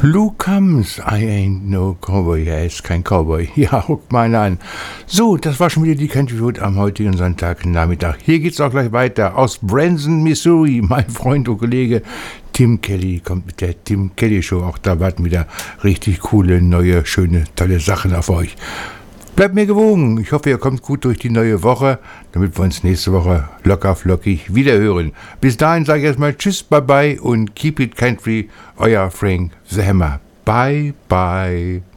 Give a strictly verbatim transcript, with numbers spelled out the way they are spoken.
Luke Combs, I ain't no cowboy, er ist kein Cowboy. Ja, guckt mal an. So, das war schon wieder die Country Road am heutigen Sonntagnachmittag. Hier geht's auch gleich weiter. Aus Branson, Missouri, mein Freund und Kollege Tim Kelly kommt mit der Tim Kelly Show. Auch da warten wieder richtig coole, neue, schöne, tolle Sachen auf euch. Bleibt mir gewogen. Ich hoffe, ihr kommt gut durch die neue Woche, damit wir uns nächste Woche locker flockig wiederhören. Bis dahin sage ich erstmal Tschüss, bye bye und keep it country. Euer Frank the Hammer. Bye bye.